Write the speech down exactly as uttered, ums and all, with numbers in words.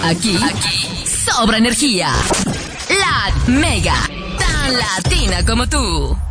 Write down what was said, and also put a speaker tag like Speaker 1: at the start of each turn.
Speaker 1: Aquí, aquí, sobra energía. La Mega, tan latina como tú.